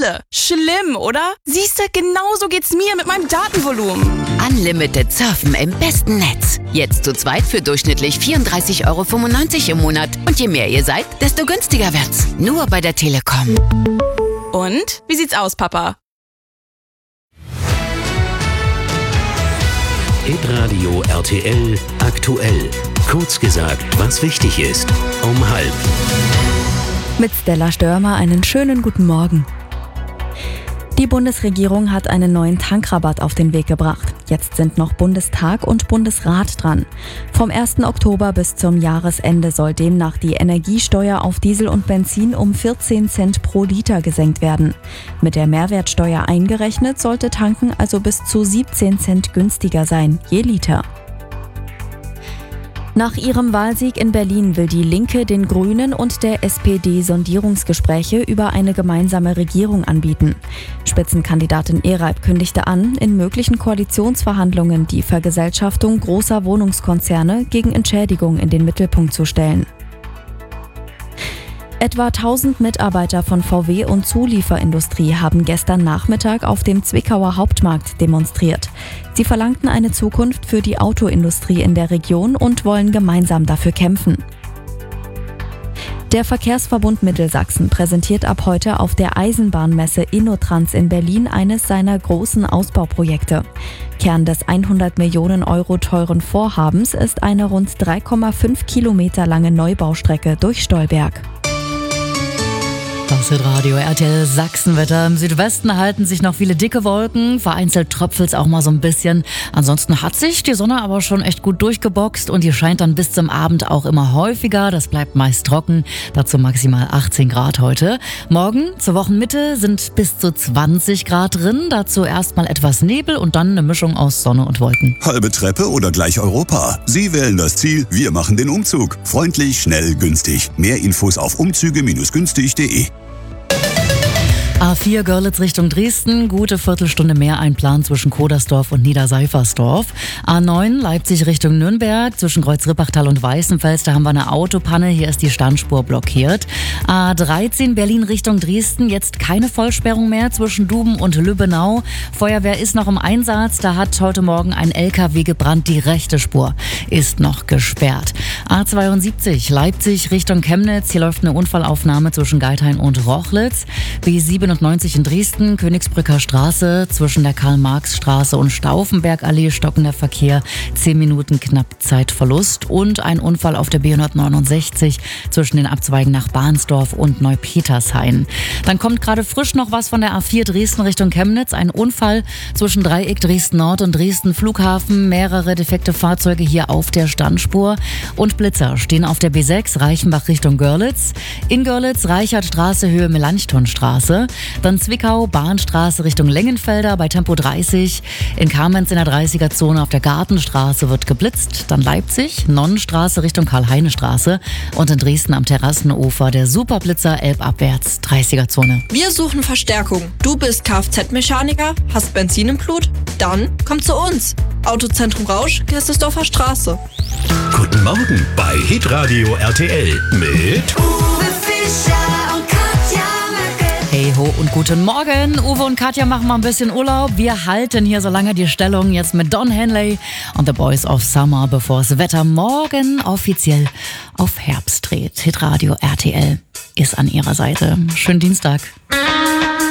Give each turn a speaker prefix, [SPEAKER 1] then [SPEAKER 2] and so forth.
[SPEAKER 1] Scheiße. Schlimm, oder? Siehste, genauso geht's mir mit meinem Datenvolumen.
[SPEAKER 2] Unlimited Surfen im besten Netz. Jetzt zu zweit für durchschnittlich 34,95 € im Monat. Und je mehr ihr seid, desto günstiger wird's. Nur bei der Telekom.
[SPEAKER 1] Und? Wie sieht's aus, Papa?
[SPEAKER 3] Hitradio RTL aktuell. Kurz gesagt, was wichtig ist. Um 12:30.
[SPEAKER 4] Mit Stella Störmer einen schönen guten Morgen. Die Bundesregierung hat einen neuen Tankrabatt auf den Weg gebracht. Jetzt sind noch Bundestag und Bundesrat dran. Vom 1. Oktober bis zum Jahresende soll demnach die Energiesteuer auf Diesel und Benzin um 14 Cent pro Liter gesenkt werden. Mit der Mehrwertsteuer eingerechnet sollte Tanken also bis zu 17 Cent günstiger sein, je Liter. Nach ihrem Wahlsieg in Berlin will die Linke den Grünen und der SPD Sondierungsgespräche über eine gemeinsame Regierung anbieten. Spitzenkandidatin Ereib kündigte an, in möglichen Koalitionsverhandlungen die Vergesellschaftung großer Wohnungskonzerne gegen Entschädigung in den Mittelpunkt zu stellen. Etwa 1000 Mitarbeiter von VW und Zulieferindustrie haben gestern Nachmittag auf dem Zwickauer Hauptmarkt demonstriert. Sie verlangten eine Zukunft für die Autoindustrie in der Region und wollen gemeinsam dafür kämpfen. Der Verkehrsverbund Mittelsachsen präsentiert ab heute auf der Eisenbahnmesse InnoTrans in Berlin eines seiner großen Ausbauprojekte. Kern des 100 Millionen € teuren Vorhabens ist eine rund 3,5 Kilometer lange Neubaustrecke durch Stolberg.
[SPEAKER 5] Das Radio RTL Sachsenwetter. Im Südwesten halten sich noch viele dicke Wolken. Vereinzelt tröpfelt's auch mal so ein bisschen. Ansonsten hat sich die Sonne aber schon echt gut durchgeboxt und die scheint dann bis zum Abend auch immer häufiger. Das bleibt meist trocken. Dazu maximal 18 Grad heute. Morgen zur Wochenmitte sind bis zu 20 Grad drin. Dazu erstmal etwas Nebel und dann eine Mischung aus Sonne und Wolken.
[SPEAKER 6] Halbe Treppe oder gleich Europa? Sie wählen das Ziel, wir machen den Umzug. Freundlich, schnell, günstig. Mehr Infos auf umzüge-günstig.de.
[SPEAKER 5] A4 Görlitz Richtung Dresden, gute Viertelstunde mehr Einplan zwischen Kodersdorf und Niederseifersdorf. A9 Leipzig Richtung Nürnberg, zwischen Kreuz-Rippachtal und Weißenfels, da haben wir eine Autopanne, hier ist die Standspur blockiert. A13 Berlin Richtung Dresden, jetzt keine Vollsperrung mehr zwischen Duben und Lübbenau. Feuerwehr ist noch im Einsatz, da hat heute Morgen ein LKW gebrannt, die rechte Spur ist noch gesperrt. A72 Leipzig Richtung Chemnitz, hier läuft eine Unfallaufnahme zwischen Geithain und Rochlitz. B97 in Dresden, Königsbrücker Straße, zwischen der Karl-Marx-Straße und Stauffenbergallee stockender Verkehr, 10 Minuten knapp Zeitverlust und ein Unfall auf der B169 zwischen den Abzweigen nach Bahnsdorf und Neupetershain. Dann kommt gerade frisch noch was von der A4 Dresden Richtung Chemnitz, ein Unfall zwischen Dreieck Dresden Nord und Dresden Flughafen, mehrere defekte Fahrzeuge hier auf der Standspur und Blitzer stehen auf der B6 Reichenbach Richtung Görlitz, in Görlitz Reichertstraße Höhe Melanchthonstraße. Dann Zwickau, Bahnstraße Richtung Lengenfelder bei Tempo 30. In Kamenz in der 30er-Zone auf der Gartenstraße wird geblitzt. Dann Leipzig, Nonnenstraße Richtung Karl-Heine-Straße. Und in Dresden am Terrassenufer der Superblitzer elbabwärts 30er-Zone.
[SPEAKER 7] Wir suchen Verstärkung. Du bist Kfz-Mechaniker, hast Benzin im Blut? Dann komm zu uns. Autozentrum Rausch, Gerstesdorfer Straße.
[SPEAKER 3] Guten Morgen bei Hitradio RTL mit
[SPEAKER 8] Uwe Fischer und Katja Möcke.
[SPEAKER 5] Hey ho und guten Morgen. Uwe und Katja machen mal ein bisschen Urlaub. Wir halten hier so lange die Stellung jetzt mit Don Henley und The Boys of Summer, bevor das Wetter morgen offiziell auf Herbst dreht. Hitradio RTL ist an ihrer Seite. Schönen Dienstag.